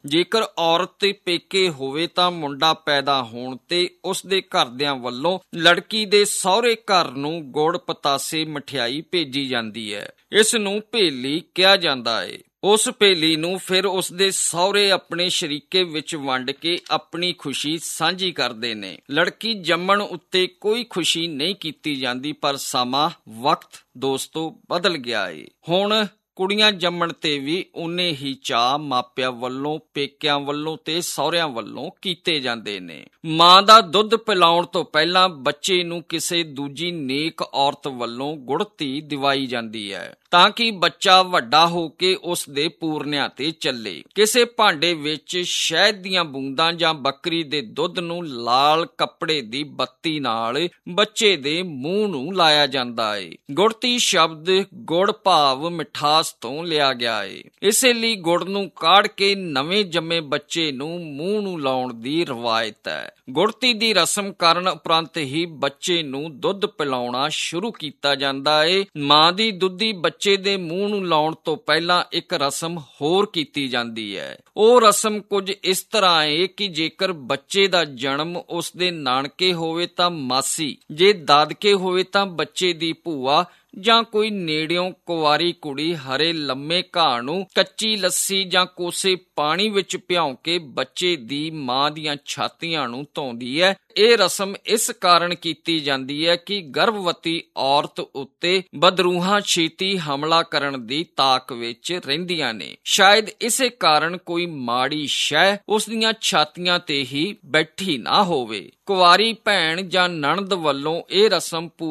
ਜੇਕਰ ਔਰਤ ਤੇ ਪੇਕੇ ਹੋਵੇ ਤਾਂ ਮੁੰਡਾ ਪੈਦਾ ਹੋਣ ਤੇ ਉਸ ਦੇ ਘਰਦਿਆਂ ਵੱਲੋਂ ਲੜਕੀ ਦੇ ਸਹੁਰੇ ਘਰ ਨੂੰ ਗੁੜ ਪਤਾਸੇ ਮਠਿਆਈ ਭੇਜੀ ਜਾਂਦੀ ਹੈ। ਇਸ ਨੂੰ ਭੇਲੀ ਕਿਹਾ ਜਾਂਦਾ ਹੈ। ਉਸ ਭੇਲੀ ਨੂੰ ਫਿਰ ਉਸ ਦੇ ਸਹੁਰੇ ਆਪਣੇ ਸ਼ਰੀਕੇ ਵਿੱਚ ਵੰਡ ਕੇ ਆਪਣੀ ਖੁਸ਼ੀ ਸਾਂਝੀ ਕਰਦੇ ਨੇ। ਲੜਕੀ ਜੰਮਣ ਉੱਤੇ ਕੋਈ ਖੁਸ਼ੀ ਨਹੀਂ ਕੀਤੀ ਜਾਂਦੀ, ਪਰ ਸਮਾਂ ਵਕਤ ਦੋਸਤੋ ਬਦਲ ਗਿਆ ਏ। ਹੁਣ ਕੁੜੀਆਂ ਜੰਮਣ ਤੇ ਵੀ ਉਨੇ ਹੀ ਚਾਅ ਮਾਪਿਆਂ ਵੱਲੋਂ, ਪੇਕਿਆਂ ਵੱਲੋਂ ਤੇ ਸਹੁਰਿਆਂ ਵੱਲੋਂ ਕੀਤੇ ਜਾਂਦੇ ਨੇ। ਮਾਂ ਦਾ ਦੁੱਧ ਪਿਲਾਉਣ ਤੋਂ ਪਹਿਲਾਂ ਬੱਚੇ ਨੂੰ ਕਿਸੇ ਦੂਜੀ ਨੇਕ ਔਰਤ ਵੱਲੋਂ ਗੁੜ੍ਹਤੀ ਦਿਵਾਈ ਜਾਂਦੀ ਹੈ ਤਾਂ ਕਿ ਬੱਚਾ ਵੱਡਾ ਹੋ ਕੇ ਉਸ ਦੇ ਪੂਰਨਿਆਂ ਤੇ ਚੱਲੇ। ਕਿਸੇ ਭਾਂਡੇ ਵਿੱਚ ਸ਼ਹਿਦ ਦੀਆਂ ਬੂੰਦਾਂ ਜਾਂ ਬੱਕਰੀ ਦੇ ਦੁੱਧ ਨੂੰ ਲਾਲ ਕੱਪੜੇ ਦੀ ਬੱਤੀ ਨਾਲ ਬੱਚੇ ਦੇ ਮੂੰਹ ਨੂੰ ਲਾਇਆ ਜਾਂਦਾ ਏ। ਗੁੜ੍ਹਤੀ ਸ਼ਬਦ ਗੁੜ ਭਾਵ ਮਿਠਾਸ ਤੋਂ ਲਿਆ ਗਿਆ ਏ। ਇਸੇ ਲਈ ਗੁੜ ਨੂੰ ਕਾੜ ਕੇ ਨਵੇਂ ਜੰਮੇ ਬੱਚੇ ਨੂੰ ਮੂੰਹ ਨੂੰ ਲਾਉਣ ਦੀ ਰਵਾਇਤ ਹੈ। ਗੁੜ੍ਹਤੀ ਦੀ ਰਸਮ ਕਰਨ ਉਪਰੰਤ ਹੀ ਬੱਚੇ ਨੂੰ ਦੁੱਧ ਪਿਲਾਉਣਾ ਸ਼ੁਰੂ ਕੀਤਾ ਜਾਂਦਾ ਏ। ਮਾਂ ਦੀ ਦੁੱਧੀ ਬੱਚੇ ਦੇ ਮੂੰਹ ਨੂੰ ਲਾਉਣ ਤੋਂ ਪਹਿਲਾਂ ਇੱਕ ਰਸਮ ਹੋਰ ਕੀਤੀ ਜਾਂਦੀ ਹੈ। ਉਹ ਰਸਮ ਕੁਝ ਇਸ ਤਰ੍ਹਾਂ ਏ ਕਿ ਜੇਕਰ ਬੱਚੇ ਦਾ ਜਨਮ ਉਸ ਦੇ ਨਾਨਕੇ ਹੋਵੇ ਤਾਂ ਮਾਸੀ, ਜੇ ਦਾਦਕੇ ਹੋਵੇ ਤਾਂ ਬੱਚੇ ਦੀ ਭੂਆ ਜਾਂ ਕੋਈ ਨੇੜਿਓਂ ਕੁਆਰੀ ਕੁੜੀ ਹਰੇ ਲੰਮੇ ਘਾਹ ਨੂੰ ਕੱਚੀ ਲੱਸੀ ਜਾਂ ਕੋਸੇ ਪਾਣੀ ਵਿੱਚ ਭਿਉਂ ਕੇ ਬੱਚੇ ਦੀ ਮਾਂ ਦੀਆਂ ਛਾਤੀਆਂ ਨੂੰ ਧੋਂਦੀ ਹੈ। ਇਹ ਰਸਮ ਇਸ ਕਾਰਨ ਕੀਤੀ ਜਾਂਦੀ ਹੈ ਕਿ ਗਰਭਵਤੀ ਔਰਤ ਉੱਤੇ ਬਦਰੂਹਾਂ ਛੇਤੀ ਹਮਲਾ ਕਰਨ ਦੀ ਤਾਕ ਵਿੱਚ ਰਹਿੰਦੀਆਂ ਨੇ। ਸ਼ਾਇਦ ਇਸੇ ਕਾਰਨ ਕੋਈ ਮਾੜੀ ਸ਼ੈ ਉਸ ਦੀਆਂ ਛਾਤੀਆਂ ਤੇ ਹੀ ਬੈਠੀ ਨਾ ਹੋਵੇ। ਕੁਆਰੀ ਭੈਣ ਜਾਂ ਨਣਦ ਵੱਲੋਂ ਇਹ ਰਸਮ